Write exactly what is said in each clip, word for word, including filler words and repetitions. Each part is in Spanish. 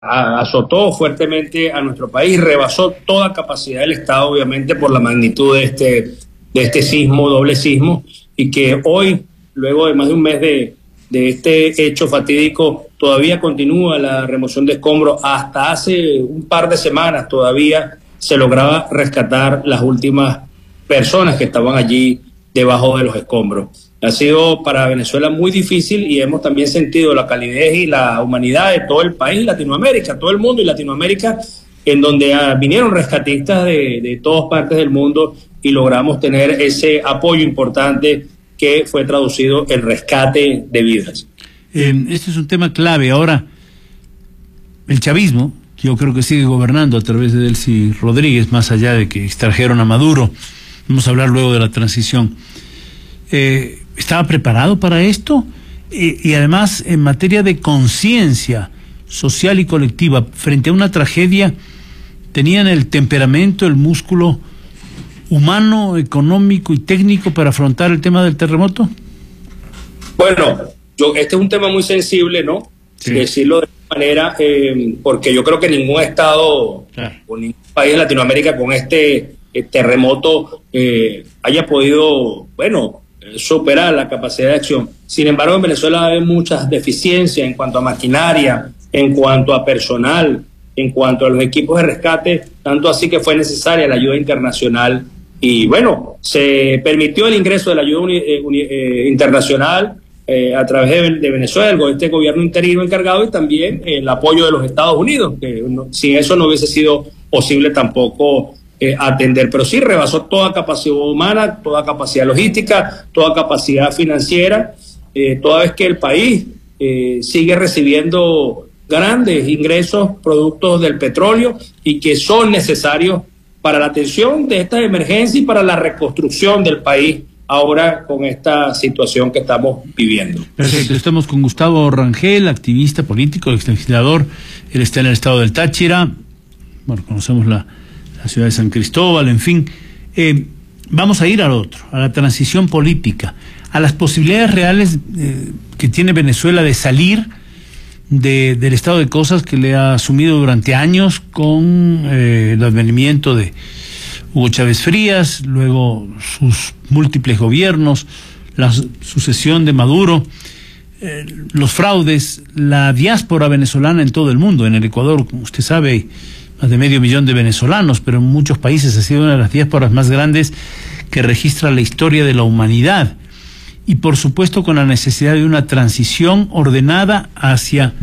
a, azotó fuertemente a nuestro país, rebasó toda capacidad del Estado, obviamente por la magnitud de este, de este sismo, doble sismo, y que hoy, luego de más de un mes de, de este hecho fatídico, todavía continúa la remoción de escombros. Hasta hace un par de semanas todavía se lograba rescatar las últimas personas que estaban allí debajo de los escombros. Ha sido para Venezuela muy difícil y hemos también sentido la calidez y la humanidad de todo el país, Latinoamérica, todo el mundo y Latinoamérica, en donde ah, vinieron rescatistas de, de todas partes del mundo y logramos tener ese apoyo importante que fue traducido en rescate de vidas. Eh, este es un tema clave. Ahora, el chavismo, yo creo que sigue gobernando a través de Delcy Rodríguez, más allá de que extrajeron a Maduro. Vamos a hablar luego de la transición. Eh, ¿Estaba preparado para esto? Eh, y además, en materia de conciencia social y colectiva, frente a una tragedia, ¿tenían el temperamento, el músculo humano, económico y técnico para afrontar el tema del terremoto? Bueno, yo, este es un tema muy sensible, ¿no? Sí. Decirlo de esta manera, eh, porque yo creo que ningún estado claro. o ningún país en Latinoamérica con este eh, terremoto eh, haya podido, bueno, superar la capacidad de acción. Sin embargo, en Venezuela hay muchas deficiencias en cuanto a maquinaria, en cuanto a personal, en cuanto a los equipos de rescate, tanto así que fue necesaria la ayuda internacional. Y bueno, se permitió el ingreso de la ayuda uni, eh, uni, eh, internacional eh, a través de, de Venezuela, este gobierno interino encargado, y también el apoyo de los Estados Unidos, que no, sin eso no hubiese sido posible tampoco Eh, atender, pero sí rebasó toda capacidad humana, toda capacidad logística, toda capacidad financiera, eh, toda vez que el país eh, sigue recibiendo grandes ingresos productos del petróleo y que son necesarios para la atención de estas emergencias y para la reconstrucción del país ahora con esta situación que estamos viviendo. Perfecto, estamos con Gustavo Rangel, activista político, exlegislador. Él está en el estado del Táchira, bueno, conocemos la la ciudad de San Cristóbal, en fin. Eh, vamos a ir al otro, a la transición política, a las posibilidades reales eh, que tiene Venezuela de salir de, del estado de cosas que le ha asumido durante años con eh, el advenimiento de Hugo Chávez Frías, luego sus múltiples gobiernos, la sucesión de Maduro, eh, los fraudes, la diáspora venezolana en todo el mundo. En el Ecuador, como usted sabe, más de medio millón de venezolanos, pero en muchos países ha sido una de las diásporas más grandes que registra la historia de la humanidad. Y por supuesto con la necesidad de una transición ordenada hacia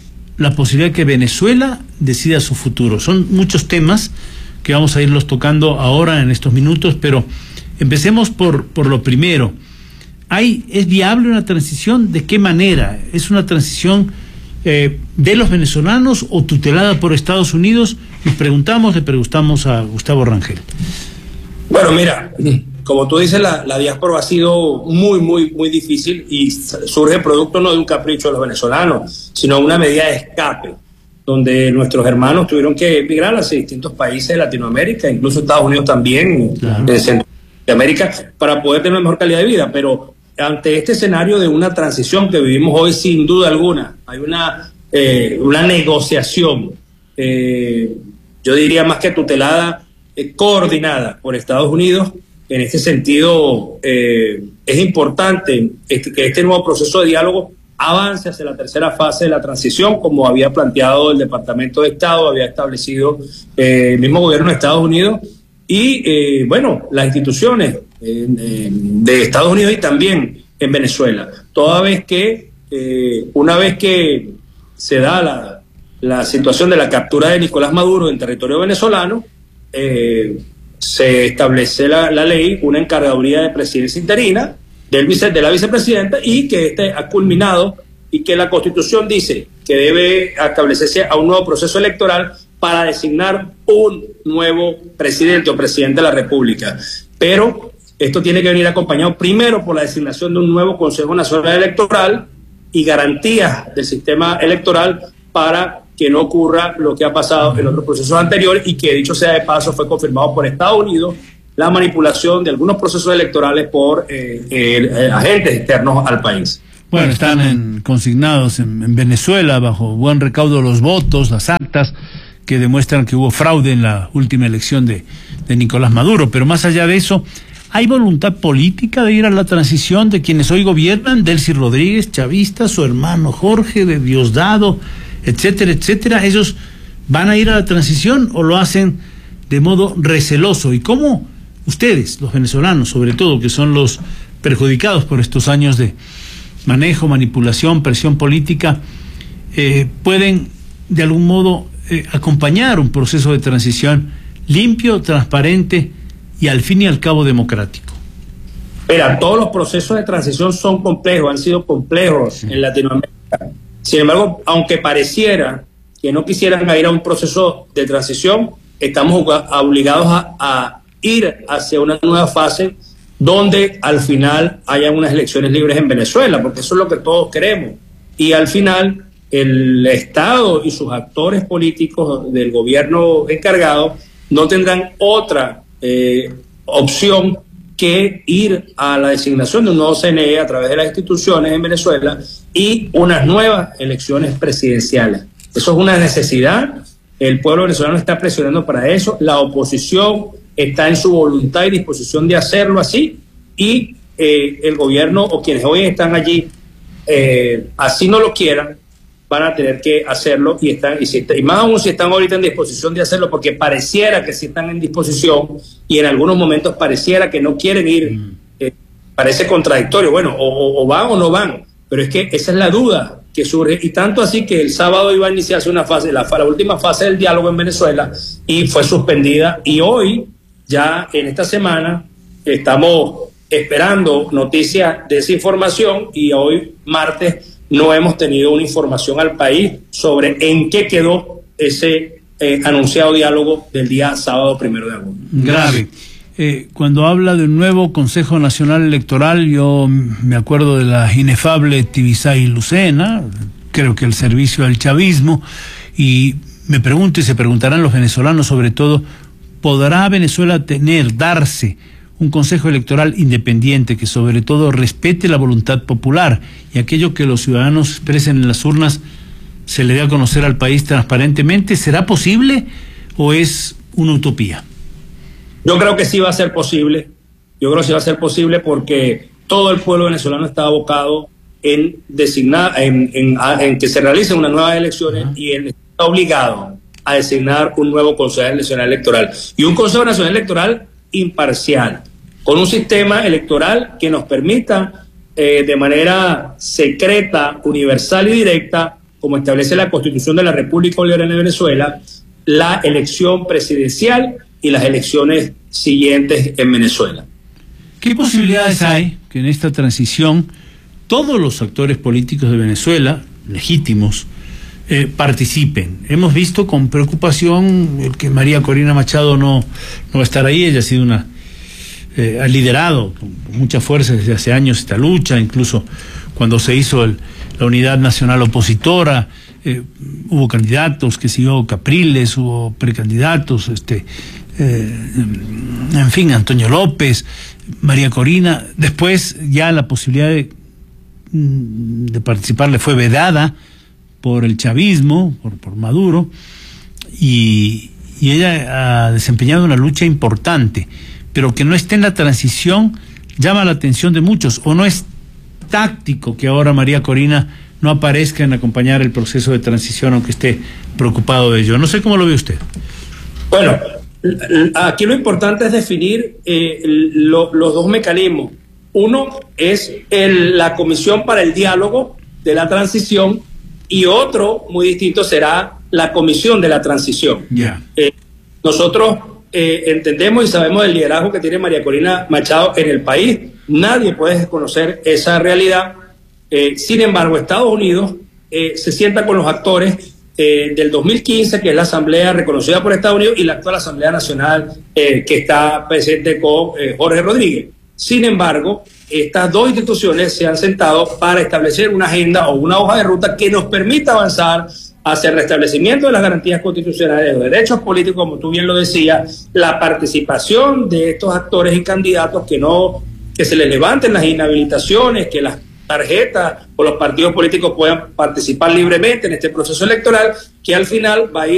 la posibilidad de que Venezuela decida su futuro. Son muchos temas que vamos a irlos tocando ahora en estos minutos, pero empecemos por, por lo primero. ¿Hay, ¿Es viable una transición? ¿De qué manera? ¿Es una transición Eh, de los venezolanos o tutelada por Estados Unidos? Y preguntamos, le preguntamos a Gustavo Rangel. Bueno, mira, como tú dices, la, la diáspora ha sido muy, muy, muy difícil y surge producto no de un capricho de los venezolanos, sino una medida de escape, donde nuestros hermanos tuvieron que emigrar hacia distintos países de Latinoamérica, incluso Estados Unidos también, claro, de Centroamérica, para poder tener una mejor calidad de vida. Pero ante este escenario de una transición que vivimos hoy, sin duda alguna, hay una, eh, una negociación, eh, yo diría más que tutelada, eh, coordinada por Estados Unidos. En este sentido, eh, es importante este, que este nuevo proceso de diálogo avance hacia la tercera fase de la transición, como había planteado el Departamento de Estado, había establecido eh, el mismo gobierno de Estados Unidos, y eh, bueno, las instituciones eh, eh, de Estados Unidos y también en Venezuela, toda vez que eh, una vez que se da la, la situación de la captura de Nicolás Maduro en territorio venezolano, eh, se establece la, la ley, una encargaduría de presidencia interina del vice, de la vicepresidenta, y que este ha culminado y que la Constitución dice que debe establecerse a un nuevo proceso electoral para designar un nuevo presidente o presidente de la República. Pero esto tiene que venir acompañado primero por la designación de un nuevo Consejo Nacional Electoral y garantías del sistema electoral para que no ocurra lo que ha pasado en otros procesos anteriores, y que, dicho sea de paso, fue confirmado por Estados Unidos, la manipulación de algunos procesos electorales por eh, eh, agentes externos al país. Bueno, están en, consignados en, en Venezuela bajo buen recaudo los votos, las actas que demuestran que hubo fraude en la última elección de, de Nicolás Maduro. Pero más allá de eso, ¿hay voluntad política de ir a la transición de quienes hoy gobiernan? Delcy Rodríguez, chavista, su hermano Jorge, de Diosdado, etcétera, etcétera. ¿Ellos van a ir a la transición o lo hacen de modo receloso? ¿Y cómo ustedes, los venezolanos, sobre todo, que son los perjudicados por estos años de manejo, manipulación, presión política, eh, pueden de algún modo eh, acompañar un proceso de transición limpio, transparente y al fin y al cabo democrático? Mira, todos los procesos de transición son complejos, han sido complejos sí. en Latinoamérica. Sin embargo, aunque pareciera que no quisieran ir a un proceso de transición, estamos obligados a, a ir hacia una nueva fase donde al final hayan unas elecciones libres en Venezuela, porque eso es lo que todos queremos. Y al final el Estado y sus actores políticos del gobierno encargado no tendrán otra eh, opción que ir a la designación de un nuevo C N E a través de las instituciones en Venezuela y unas nuevas elecciones presidenciales. Eso es una necesidad. El pueblo venezolano está presionando para eso. La oposición está en su voluntad y disposición de hacerlo así. Y eh, el gobierno o quienes hoy están allí, eh, así no lo quieran, van a tener que hacerlo. Y, están, y, si, y más aún si están ahorita en disposición de hacerlo, porque pareciera que sí están en disposición y en algunos momentos pareciera que no quieren ir. Mm. Eh, parece contradictorio. Bueno, o, o, o van o no van. Pero es que esa es la duda que surge, y tanto así que el sábado iba a iniciarse una fase, la, la última fase del diálogo en Venezuela, y fue suspendida, y hoy, ya en esta semana, estamos esperando noticias de esa información, y hoy, martes, no hemos tenido una información al país sobre en qué quedó ese eh, anunciado diálogo del día sábado primero de agosto. Grave. Eh, cuando habla de un nuevo Consejo Nacional Electoral, yo me acuerdo de la inefable Tibisay Lucena, creo que el servicio al chavismo, y me pregunto y se preguntarán los venezolanos sobre todo, ¿podrá Venezuela tener, darse un Consejo Electoral independiente que sobre todo respete la voluntad popular y aquello que los ciudadanos expresen en las urnas se le dé a conocer al país transparentemente? ¿Será posible o es una utopía? Yo creo que sí va a ser posible, yo creo que sí va a ser posible porque todo el pueblo venezolano está abocado en designar, en, en, en que se realicen unas nuevas elecciones uh-huh. y él está obligado a designar un nuevo Consejo Nacional Electoral y un Consejo Nacional Electoral imparcial, con un sistema electoral que nos permita eh, de manera secreta, universal y directa, como establece la Constitución de la República Bolivariana de Venezuela, la elección presidencial y las elecciones siguientes en Venezuela. ¿Qué posibilidades hay que en esta transición todos los actores políticos de Venezuela, legítimos, eh, participen? Hemos visto con preocupación el que María Corina Machado no, no va a estar ahí. Ella ha sido una eh, ha liderado con, con mucha fuerza desde hace años esta lucha, incluso cuando se hizo el, la Unidad Nacional Opositora. Eh, hubo candidatos, que siguió Capriles, hubo precandidatos, este, eh, en fin, Antonio López, María Corina. Después ya la posibilidad de, de participar le fue vedada por el chavismo, por, por Maduro, y, y ella ha desempeñado una lucha importante, pero que no esté en la transición llama la atención de muchos, o no es táctico que ahora María Corina no aparezca en acompañar el proceso de transición, aunque esté preocupado de ello. No sé cómo lo ve usted. Bueno, aquí lo importante es definir eh, lo, los dos mecanismos. Uno es el, la Comisión para el Diálogo de la Transición, y otro, muy distinto, será la Comisión de la Transición. Yeah. Eh, nosotros eh, entendemos y sabemos del liderazgo que tiene María Corina Machado en el país. Nadie puede desconocer esa realidad. Eh, sin embargo, Estados Unidos eh, se sienta con los actores eh, del dos mil quince, que es la Asamblea reconocida por Estados Unidos, y la actual Asamblea Nacional eh, que está presente con eh, Jorge Rodríguez. Sin embargo, estas dos instituciones se han sentado para establecer una agenda o una hoja de ruta que nos permita avanzar hacia el restablecimiento de las garantías constitucionales, de los derechos políticos, como tú bien lo decías, la participación de estos actores y candidatos, que no que se les levanten las inhabilitaciones, que las tarjeta o los partidos políticos puedan participar libremente en este proceso electoral, que al final va a ir